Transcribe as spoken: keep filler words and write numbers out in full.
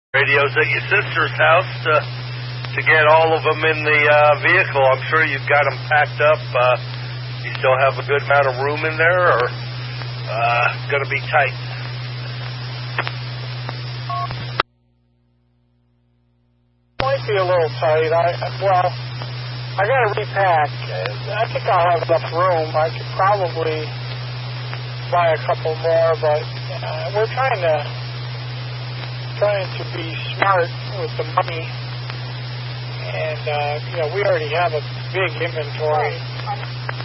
Radios at your sister's house to, to get all of them in the uh, vehicle. I'm sure you've got them packed up. Uh, you still have a good amount of room in there, or uh, going to be tight? Might be a little tight. I well, I got to repack. I think I'll have enough room. I could probably buy a couple more, but uh, we're trying to trying to be smart with the money, and uh, you know we already have a big inventory.